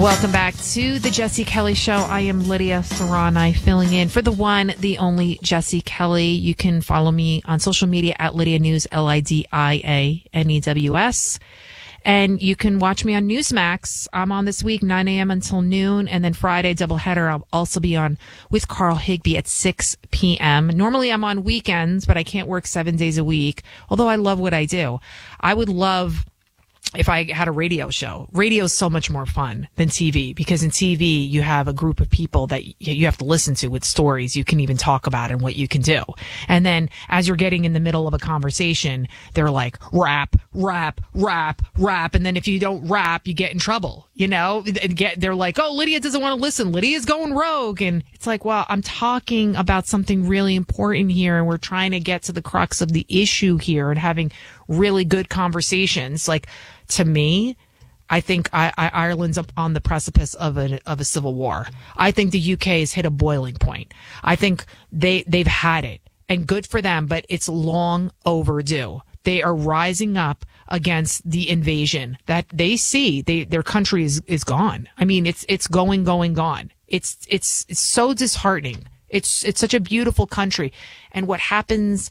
Welcome back to the Jesse Kelly Show. I am Lydia Serrani, filling in for the one, the only Jesse Kelly. You can follow me on social media at Lydia News, LIDIANEWS. And you can watch me on Newsmax. I'm on this week, 9 a.m. until noon. And then Friday, doubleheader, I'll also be on with Carl Higbee at 6 p.m. Normally I'm on weekends, but I can't work 7 days a week, although I love what I do. I would love if I had a radio show. Radio is so much more fun than TV, because in TV, you have a group of people that you have to listen to with stories you can even talk about and what you can do. And then as you're getting in the middle of a conversation, they're like, rap, rap, rap, rap. And then if you don't rap, you get in trouble. You know, they're like, oh, Lydia doesn't want to listen. Lydia's going rogue. And it's like, well, I'm talking about something really important here, and we're trying to get to the crux of the issue here and having really good conversations. Like, to me, I think Ireland's up on the precipice of a civil war. I think the UK has hit a boiling point. I think they've had it, and good for them, but it's long overdue. They are rising up against the invasion that they see. Their country is gone. I mean, it's gone. It's so disheartening. It's such a beautiful country. And what happens,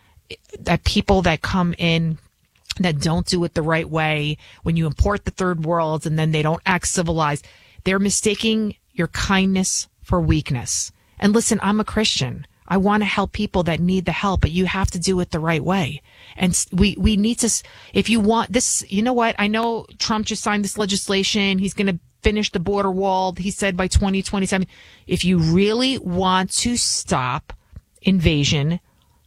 that people that come in that don't do it the right way, when you import the third world and then they don't act civilized, they're mistaking your kindness for weakness. And listen, I'm a Christian. I want to help people that need the help, but you have to do it the right way. And we need to, if you want this, you know what? I know Trump just signed this legislation. He's going to finish the border wall, he said, by 2027. If you really want to stop invasion,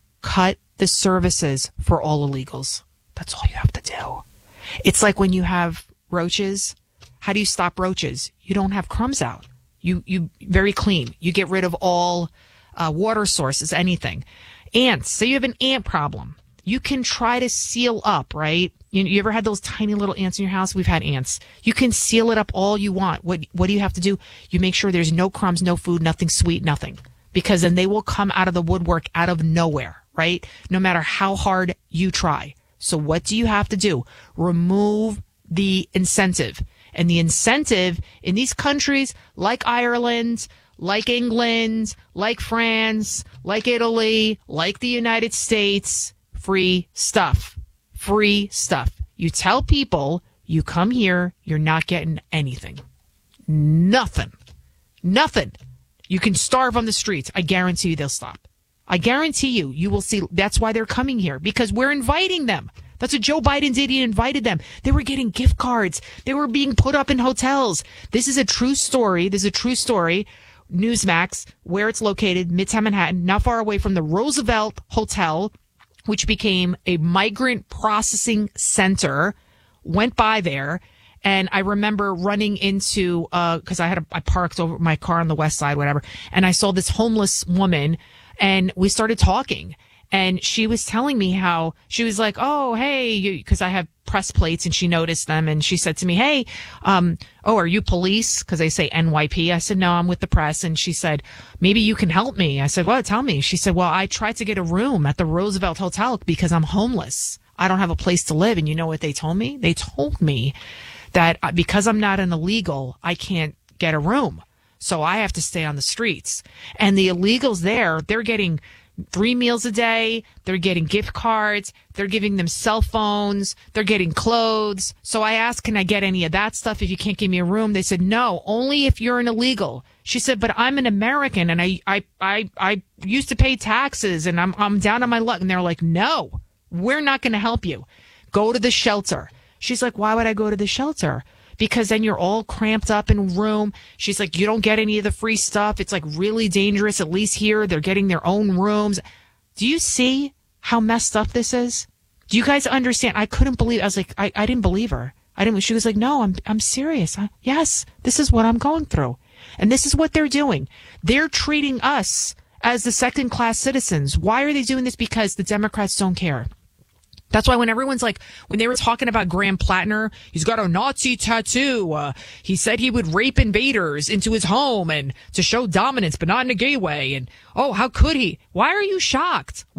cut the services for all illegals. That's all you have to do. It's like when you have roaches. How do you stop roaches? You don't have crumbs out. You very clean. You get rid of all water sources, anything. Ants. Say you have an ant problem. You can try to seal up, right? You ever had those tiny little ants in your house? We've had ants. You can seal it up all you want. What do you have to do? You make sure there's no crumbs, no food, nothing sweet, nothing. Because then they will come out of the woodwork out of nowhere, right? No matter how hard you try. So what do you have to do? Remove the incentive. And the incentive in these countries like Ireland, like England, like France, like Italy, like the United States, free stuff. Free stuff. You tell people, you come here, you're not getting anything. Nothing. Nothing. You can starve on the streets. I guarantee you they'll stop. I guarantee you will see. That's why they're coming here, because we're inviting them. That's what Joe Biden did. He invited them. They were getting gift cards. They were being put up in hotels. This is a true story. This is a true story. Newsmax, where it's located, Midtown Manhattan, not far away from the Roosevelt Hotel, which became a migrant processing center. Went by there. And I remember running into, cause I parked over my car on the west side, whatever. And I saw this homeless woman, and we started talking, and she was telling me how she was like, oh, hey, cause I have press plates, and she noticed them. And she said to me, hey, are you police? Cause they say NYP. I said, no, I'm with the press. And she said, maybe you can help me. I said, well, tell me. She said, well, I tried to get a room at the Roosevelt Hotel because I'm homeless. I don't have a place to live. And you know what they told me? They told me that because I'm not an illegal, I can't get a room. So I have to stay on the streets. And the illegals there, they're getting 3 meals a day. They're getting gift cards. They're giving them cell phones. They're getting clothes. So I asked, can I get any of that stuff if you can't give me a room? They said, no, only if you're an illegal. She said, but I'm an American, and I used to pay taxes, and I'm down on my luck. And they're like, no, we're not going to help you. Go to the shelter. She's like, why would I go to the shelter? Because then you're all cramped up in a room. She's like, you don't get any of the free stuff. It's like really dangerous. At least here, they're getting their own rooms. Do you see how messed up this is? Do you guys understand? I couldn't believe. I was like, I didn't believe her. She was like, no, I'm serious. Yes, this is what I'm going through. And this is what they're doing. They're treating us as the second class citizens. Why are they doing this? Because the Democrats don't care. That's why when everyone's like, when they were talking about Graham Plattner, he's got a Nazi tattoo. He said he would rape invaders into his home and to show dominance, but not in a gay way. And, oh, how could he? Why are you shocked?